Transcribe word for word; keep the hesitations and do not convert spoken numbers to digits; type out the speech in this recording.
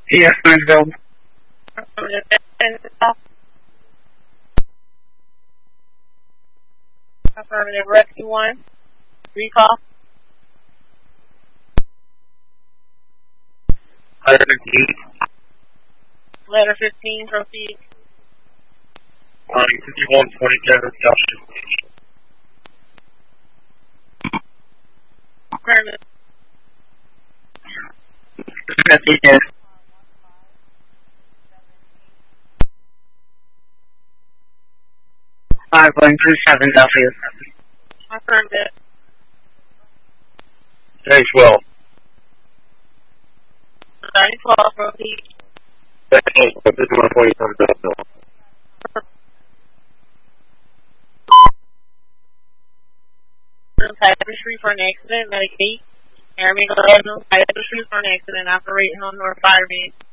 Yes, Louisville. Affirmative. Rescue one. Recall. Letter fifteen. Letter fifteen. Proceed. Um, fifty-one twenty-seven South Street. Affirmative. Yes. Five one two seven W. Affirmative. Very twelve. Nine twelve. Proceed. fifty-one twenty-seven South. Cyber Street for an accident. Medic eight. Airman eleven. Cyber Street for an accident. Operating on North Firebase.